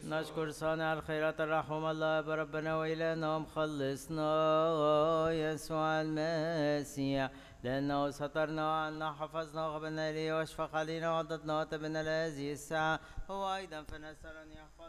نشكر صانع الخيرات الرحوم الله بربنا وإلهنا ومخلصنا يسوع المسيح، لأنه سترنا عنا حفظنا وقبلنا إليه واشفق علينا وعضدنا وتبنا لهذه الساعة، هو أيضا فنسأل أن يحفظ